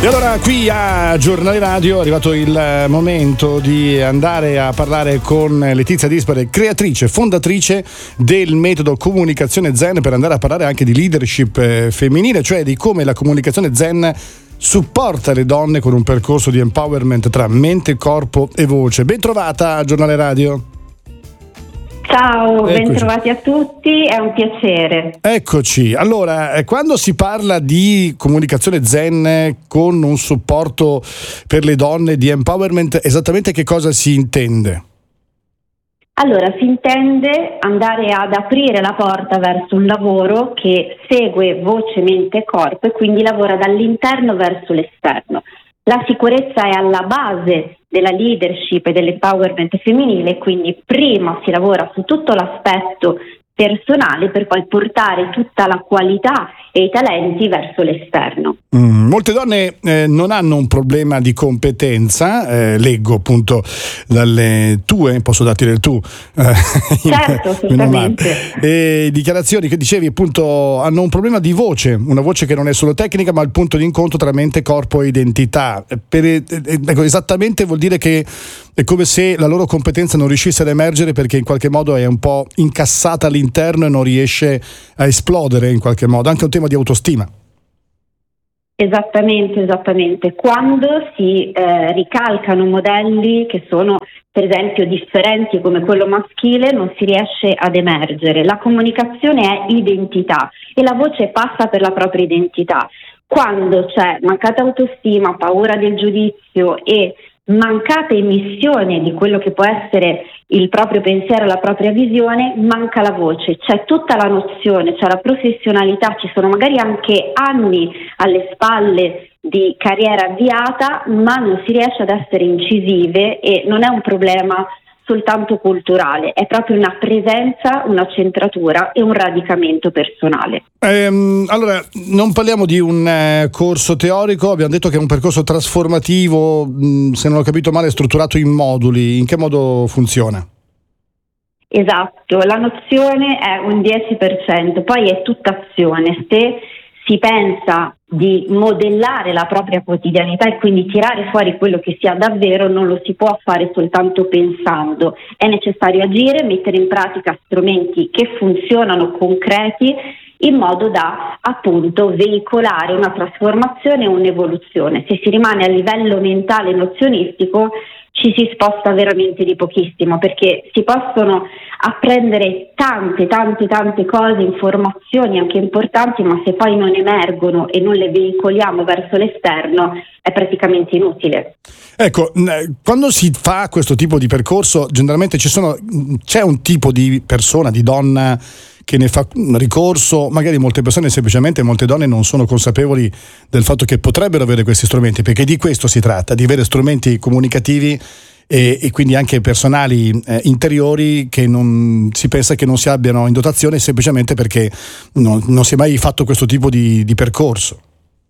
E allora qui a Giornale Radio è arrivato il momento di andare a parlare con Letizia Dispare, creatrice, fondatrice del metodo Comunicazione Zen, per andare a parlare anche di leadership femminile, cioè di come la comunicazione Zen supporta le donne con un percorso di empowerment tra mente, corpo e voce. Ben trovata a Giornale Radio. Ciao, bentrovati a tutti, è un piacere. Eccoci, allora, quando si parla di comunicazione Zen con un supporto per le donne, di empowerment, esattamente che cosa si intende? Allora, si intende andare ad aprire la porta verso un lavoro che segue voce, mente e corpo e quindi lavora dall'interno verso l'esterno. La sicurezza è alla base della leadership e dell'empowerment femminile, quindi prima si lavora su tutto l'aspetto personale per poi portare tutta la qualità e i talenti verso l'esterno. Molte donne non hanno un problema di competenza, leggo appunto dalle tue, posso darti del tu? Certo, assolutamente. Dichiarazioni che dicevi appunto hanno un problema di voce, una voce che non è solo tecnica ma il punto di incontro tra mente, corpo e identità. Ecco, esattamente vuol dire che è come se la loro competenza non riuscisse ad emergere perché in qualche modo è un po' incassata all'interno e non riesce a esplodere in qualche modo, anche un tema di autostima. Esattamente. Quando si ricalcano modelli che sono per esempio differenti come quello maschile, non si riesce ad emergere. La comunicazione è identità e la voce passa per la propria identità. Quando c'è mancata autostima, paura del giudizio e mancata emissione di quello che può essere il proprio pensiero, la propria visione, manca la voce, c'è tutta la nozione, c'è la professionalità, ci sono magari anche anni alle spalle di carriera avviata, ma non si riesce ad essere incisive e non è un problema soltanto culturale, è proprio una presenza, una centratura e un radicamento personale. Allora, non parliamo di un corso teorico, abbiamo detto che è un percorso trasformativo, se non ho capito male, strutturato in moduli. In che modo funziona? Esatto, la nozione è un 10%, poi è tutta azione. Se si pensa di modellare la propria quotidianità e quindi tirare fuori quello che sia davvero, non lo si può fare soltanto pensando. È necessario agire, mettere in pratica strumenti che funzionano, concreti, in modo da appunto veicolare una trasformazione e un'evoluzione. Se si rimane a livello mentale e nozionistico ci si sposta veramente di pochissimo, perché si possono apprendere tante cose, informazioni anche importanti, ma se poi non emergono e non le veicoliamo verso l'esterno è praticamente inutile. Ecco, quando si fa questo tipo di percorso generalmente c'è un tipo di persona, di donna che ne fa ricorso, magari molte persone, semplicemente molte donne non sono consapevoli del fatto che potrebbero avere questi strumenti, perché di questo si tratta, di avere strumenti comunicativi e quindi anche personali interiori che non si pensa che non si abbiano in dotazione semplicemente perché non si è mai fatto questo tipo di percorso.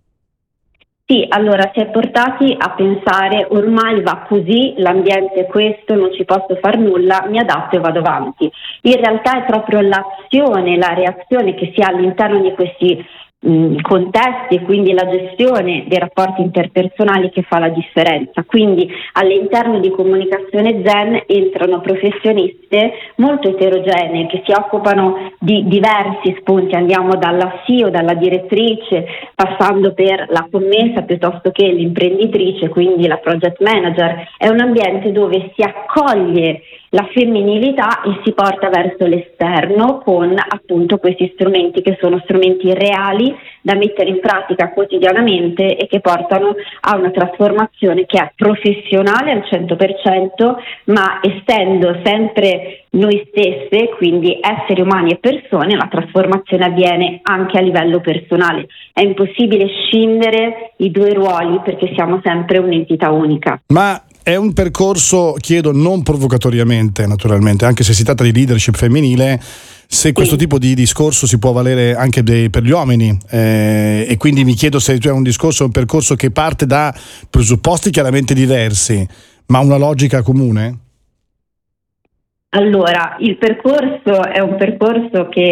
Sì, allora si è portati a pensare ormai va così, l'ambiente è questo, non ci posso far nulla, mi adatto e vado avanti. In realtà è proprio l'azione, la reazione che si ha all'interno di questi contesti e quindi la gestione dei rapporti interpersonali che fa la differenza. Quindi all'interno di Comunicazione Zen entrano professioniste molto eterogenee che si occupano di diversi spunti, andiamo dalla CEO, dalla direttrice, passando per la commessa piuttosto che l'imprenditrice, quindi la project manager. È un ambiente dove si accoglie la femminilità e si porta verso l'esterno con appunto questi strumenti che sono strumenti reali da mettere in pratica quotidianamente e che portano a una trasformazione che è professionale al 100%, ma essendo sempre noi stesse, quindi esseri umani e persone, la trasformazione avviene anche a livello personale. È impossibile scindere i due ruoli perché siamo sempre un'entità unica. Ma è un percorso, chiedo non provocatoriamente naturalmente, anche se si tratta di leadership femminile, se questo tipo di discorso si può valere anche per gli uomini e quindi mi chiedo se è un percorso che parte da presupposti chiaramente diversi, ma una logica comune? Allora, il percorso è un percorso che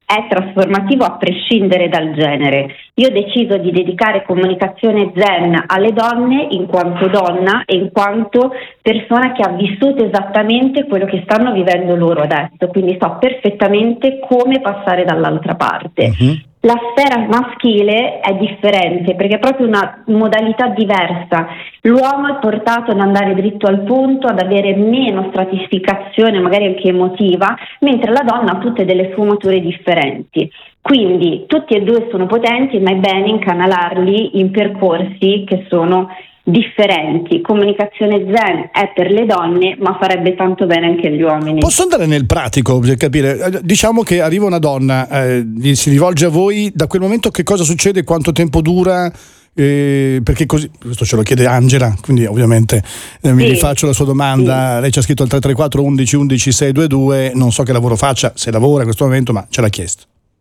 è trasformativo a prescindere dal genere. Io ho deciso di dedicare comunicazione zen alle donne in quanto donna e in quanto persona che ha vissuto esattamente quello che stanno vivendo loro adesso, quindi so perfettamente come passare dall'altra parte. La sfera maschile è differente perché è proprio una modalità diversa. L'uomo è portato ad andare dritto al punto, ad avere meno stratificazione, magari anche emotiva, mentre la donna ha tutte delle sfumature differenti. Quindi tutti e due sono potenti, ma è bene incanalarli in percorsi che sono differenti. Comunicazione zen è per le donne, ma farebbe tanto bene anche agli uomini. Posso andare nel pratico per capire? Diciamo che arriva una donna, si rivolge a voi, da quel momento che cosa succede, quanto tempo dura? Perché così, questo ce lo chiede Angela, quindi ovviamente mi rifaccio la sua domanda. Sì. Lei ci ha scritto al 334 11 11 622, non so che lavoro faccia, se lavora in questo momento, ma ce l'ha chiesto.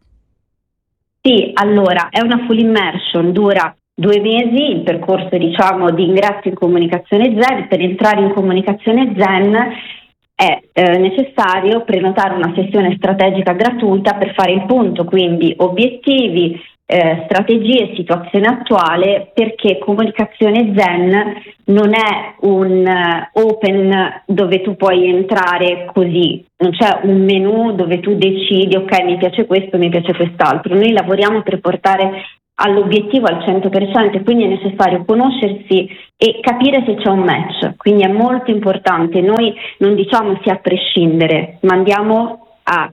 Sì, allora è una full immersion, dura 2 mesi, il percorso diciamo di ingresso in comunicazione zen. Per entrare in comunicazione zen è necessario prenotare una sessione strategica gratuita per fare il punto, quindi obiettivi, strategie, situazione attuale, perché comunicazione zen non è un open dove tu puoi entrare così, non c'è un menu dove tu decidi ok mi piace questo, mi piace quest'altro. Noi lavoriamo per portare all'obiettivo al 100%, quindi è necessario conoscersi e capire se c'è un match, quindi è molto importante. Noi non diciamo sì a prescindere, ma andiamo a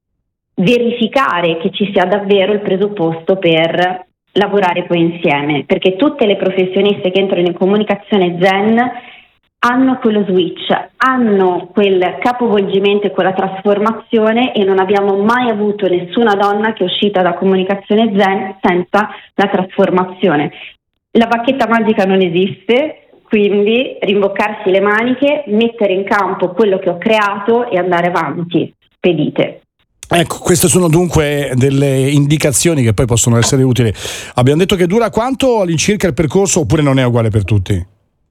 verificare che ci sia davvero il presupposto per lavorare poi insieme, perché tutte le professioniste che entrano in comunicazione zen hanno quello switch, hanno quel capovolgimento e quella trasformazione, e non abbiamo mai avuto nessuna donna che è uscita da comunicazione zen senza la trasformazione. La bacchetta magica non esiste, quindi rimboccarsi le maniche, mettere in campo quello che ho creato e andare avanti, spedite. Ecco, queste sono dunque delle indicazioni che poi possono essere utili. Abbiamo detto che dura quanto all'incirca il percorso, oppure non è uguale per tutti?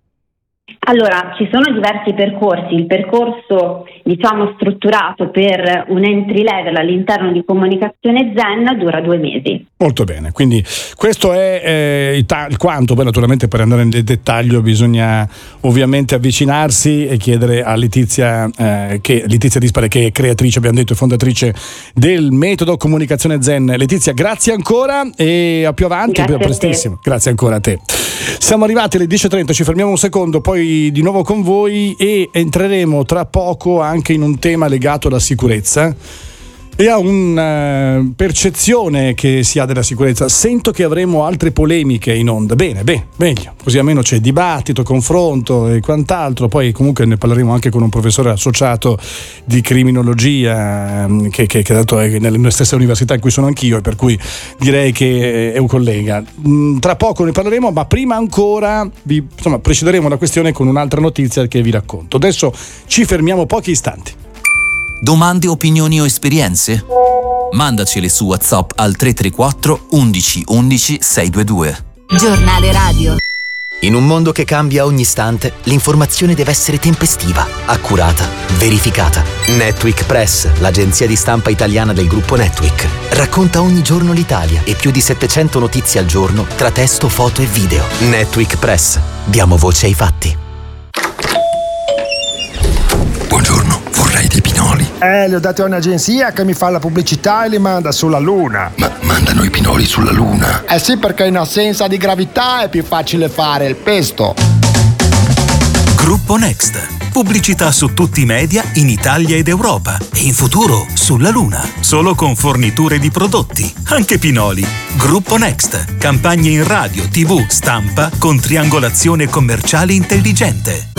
Allora, ci sono diversi percorsi. Il percorso, diciamo, strutturato per un entry level all'interno di comunicazione zen dura 2 mesi. Molto bene, quindi questo è il quanto. Poi naturalmente per andare nel dettaglio bisogna ovviamente avvicinarsi e chiedere a Letizia Dispare, che è creatrice, abbiamo detto, e fondatrice del metodo comunicazione zen. Letizia, grazie ancora e a più avanti, a prestissimo. Grazie ancora a te. Siamo arrivati alle 10.30, ci fermiamo un secondo, poi di nuovo con voi e entreremo tra poco anche in un tema legato alla sicurezza e a una percezione che si ha della sicurezza. Sento che avremo altre polemiche in onda. Bene, meglio, così almeno c'è dibattito, confronto e quant'altro. Poi comunque ne parleremo anche con un professore associato di criminologia che dato è nella stessa università in cui sono anch'io, e per cui direi che è un collega. Tra poco ne parleremo, ma prima ancora precederemo la questione con un'altra notizia che vi racconto. Adesso ci fermiamo pochi istanti. Domande, opinioni o esperienze? Mandacele su WhatsApp al 334 11 11 622. Giornale radio. In un mondo che cambia ogni istante, l'informazione deve essere tempestiva, accurata, verificata. Netweek Press, l'agenzia di stampa italiana del gruppo Netweek, racconta ogni giorno l'Italia e più di 700 notizie al giorno tra testo, foto e video. Netweek Press. Diamo voce ai fatti. Buongiorno, vorrei dei pinoli. Li ho dati a un'agenzia che mi fa la pubblicità e li manda sulla Luna. Ma mandano i pinoli sulla Luna? Eh sì, perché in assenza di gravità è più facile fare il pesto. Gruppo Next. Pubblicità su tutti i media in Italia ed Europa. E in futuro sulla Luna. Solo con forniture di prodotti, anche pinoli. Gruppo Next. Campagne in radio, TV, stampa con triangolazione commerciale intelligente.